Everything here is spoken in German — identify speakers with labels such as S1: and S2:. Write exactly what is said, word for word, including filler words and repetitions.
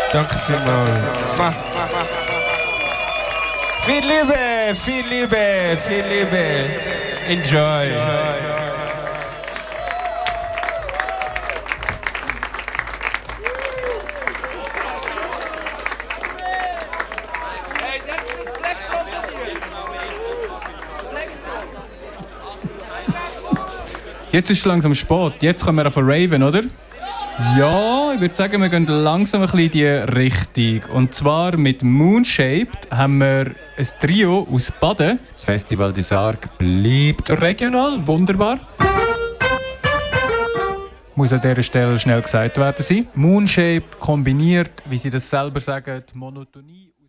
S1: Danke vielmals. Viel Liebe, viel Liebe, viel Liebe. Enjoy.
S2: Jetzt ist es langsam spät. Jetzt können wir von Raven, oder? Ja, ich würde sagen, wir gehen langsam ein bisschen in die Richtung. Und zwar mit Moonshaped haben wir ein Trio aus Baden. Das Festival des Arc bleibt regional, wunderbar. Muss an dieser Stelle schnell gesagt werden sein. Moonshaped kombiniert, wie sie das selber sagen, Monotonie.